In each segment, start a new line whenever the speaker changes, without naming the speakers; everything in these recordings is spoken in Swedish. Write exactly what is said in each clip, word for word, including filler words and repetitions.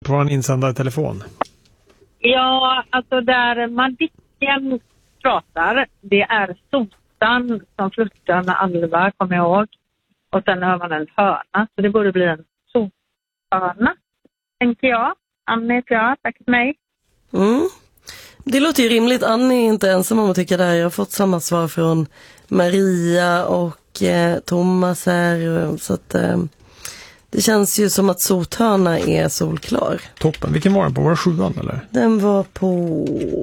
på vår insändartelefon.
Ja, alltså där Madicken pratar, det är sotan som flörtar med Alva, kommer jag ihåg. Och sen hör man en höna, så det borde bli en sothörna, tänker jag. Annie heter jag, tack för mig.
Mm. Det låter ju rimligt. Annie är inte ensam om att tycka det här. Jag har fått samma svar från Maria och eh, Thomas här. Så att eh, det känns ju som att sothörna är solklar.
Toppen. Vilken var den på? Var det sjuan eller?
Den var på...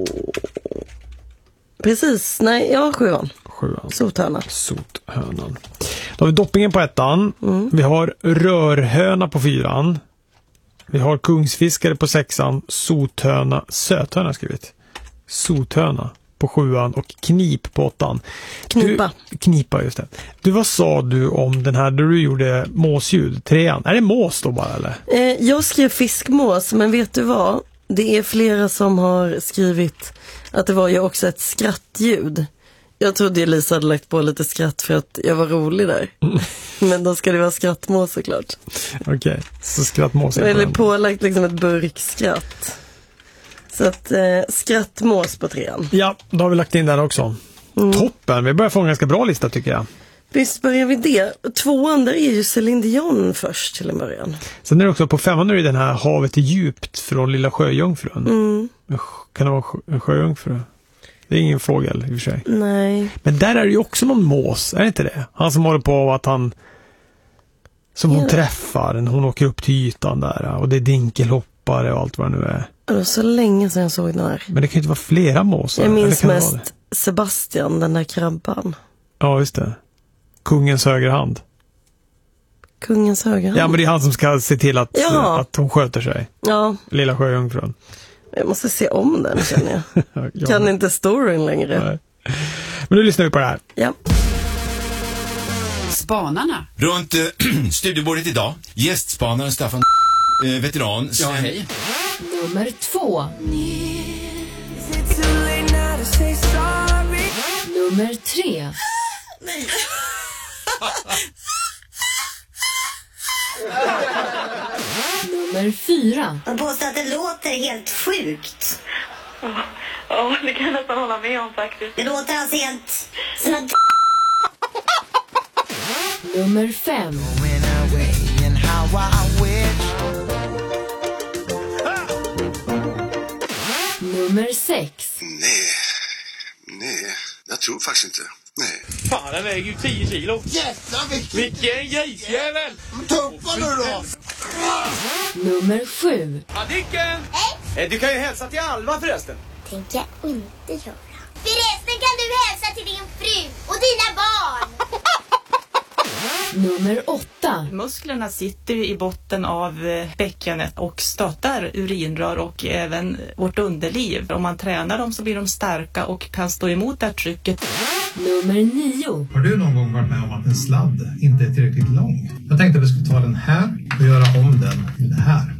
Precis. Nej, ja, sjuan.
Sjuan.
Sothörna.
Sothörnan. Då har vi doppingen på ettan.
Mm.
Vi har rörhöna på fyran. Vi har kungsfiskare på sexan. Sothöna. Söthöna skrivit. Sothöna på sjuan och knip på åttan.
Knipa.
Du, knipa, just det. Du, vad sa du om den här där du gjorde måsljud? Trean. Är det mås då bara eller?
Eh, jag skrev fiskmås, men vet du vad? Det är flera som har skrivit att det var ju också ett skrattljud. Jag trodde ju Lisa hade lagt på lite skratt för att jag var rolig där. Mm. Men då ska det vara skrattmås såklart.
Okej, okay. Så skrattmås.
Eller pålagt liksom ett burkskratt. Så att eh, skrattmås på trean.
Ja, då har vi lagt in den också. Mm. Toppen, vi börjar få en ganska bra lista tycker jag.
Visst börjar vi det. Tvåan där är ju Céline Dion först till en början.
Sen är det också på femman är den här Havet är djupt från Lilla Sjöjungfrun.
Mm.
Kan det vara en sjöjungfru? Det är ingen fågel i och för sig.
Nej.
Men där är det ju också någon mås, är det inte det? Han som håller på att han som hon ja. träffar, hon åker upp till ytan där och det är dinkelhoppare och allt vad det nu är.
Det var så länge sedan jag såg den här.
Men det kan ju inte vara flera måsar.
Jag minns mest Sebastian, den där krabban.
Ja, just det. Kungens högerhand.
Kungens högerhand?
Ja, men det är han som ska se till att,
ja.
att hon sköter sig.
Ja.
Lilla Sjöjungfrun.
Jag måste se om den, känner jag. ja. Kan inte storyn längre.
Nej. Men nu lyssnar vi på det här.
Ja.
Spanarna.
Runt äh, studiebordet idag. Gästspanaren Staffan äh, veteran.
Ja, hej.
Nummer två. Nummer tre.
Nej.
Nummer fyra.
Jag påstår att det låter helt sjukt.
Ja, ja, det kan jag nästan hålla med om faktiskt.
Det låter alltså helt som en...
Nummer fem. Nummer sex.
Nej, nej, jag tror faktiskt inte. Nej.
Fan, den väger ju tio kilo.
Jävlar vilken...
Vilken gejsjävel!
Tuppa nu då!
Nummer sju.
Madicken!
Hej! Du kan ju hälsa till Alva förresten.
Tänker jag inte göra. Förresten kan du hälsa till din fru och dina barn.
Nummer åtta.
Musklerna sitter i botten av bäckenet och stöttar urinrör och även vårt underliv. Om man tränar dem så blir de starka och kan stå emot det här trycket.
Nummer nio.
Har du någon gång varit med om att en sladd inte är tillräckligt lång? Jag tänkte att vi skulle ta den här och göra om den till det här.